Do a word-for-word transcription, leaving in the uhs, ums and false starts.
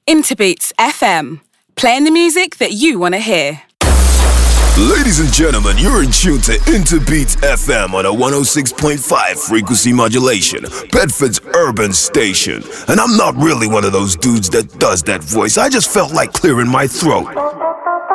Interbeats F M, playing the music that you want to hear. Ladies and gentlemen, you're in tune to Interbeats F M on a one oh six point five frequency modulation, Bedford's urban station. And I'm not really one of those dudes that does that voice. I just felt like clearing my throat.